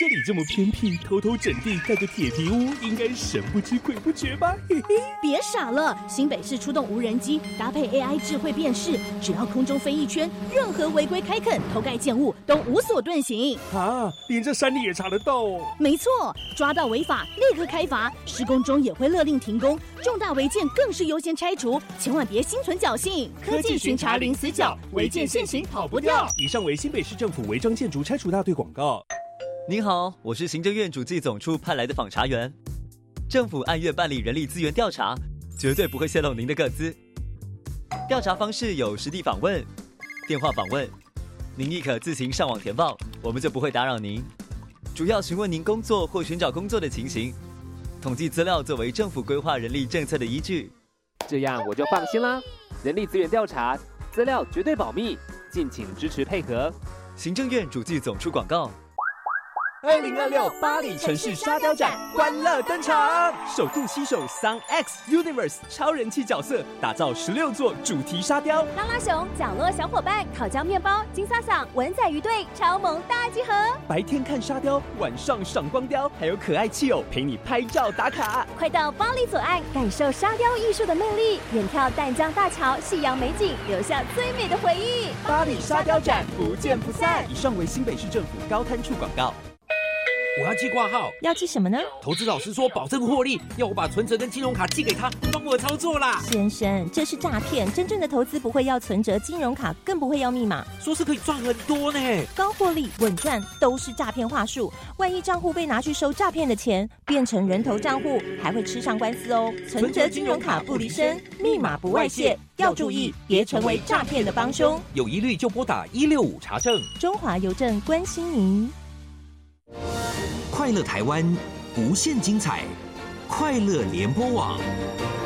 这里这么偏僻，偷偷整地盖个铁皮屋，应该神不知鬼不觉吧？嘿嘿， 别傻了，新北市出动无人机，搭配 AI 智慧辨识，只要空中飞一圈，任何违规开垦、偷盖建物都无所遁形。 啊，连这山里也查得到哦？ 没错，抓到违法立刻开罚，施工中也会勒令停工，重大违建更是优先拆除，千万别心存侥幸。 科技巡查零死角，违建现行跑不掉。以上为新北市政府违章建筑拆除大队广告。 您好，我是行政院主计总处派来的访查员。政府按月办理人力资源调查，绝对不会泄露您的个资。调查方式有实地访问、电话访问，您亦可自行上网填报，我们就不会打扰您。主要询问您工作或寻找工作的情形，统计资料作为政府规划人力政策的依据。 这样我就放心啦。人力资源调查资料绝对保密，敬请支持配合。 行政院主计总处广告。 2026巴黎城市沙雕展欢乐登场，首度携手 Sun X Universe 超人气角色，打造16座主题沙雕， 拉拉熊、角落小伙伴、烤焦面包、金萨桑、文仔鱼队超萌大集合。 白天看沙雕，晚上赏光雕，还有可爱企偶陪你拍照打卡。 快到巴黎左岸，感受沙雕艺术的魅力，远眺淡江大桥、夕阳美景，留下最美的回忆。 巴黎沙雕展不见不散。以上为新北市政府高滩处广告。 我要寄挂号， 要寄什么呢？ 投资老师说保证获利，要我把存折跟金融卡寄给他，帮我操作啦。 先生，这是诈骗，真正的投资不会要存折、金融卡，更不会要密码。 说是可以赚很多呢， 高获利、稳赚都是诈骗话术。万一账户被拿去收诈骗的钱，变成人头账户，还会吃上官司哦。存折、金融卡不离身，密码不外泄，要注意，别成为诈骗的帮凶。 有疑虑就拨打165查证。 中华邮政关心您。 快乐台湾，无限精彩，快乐联播网。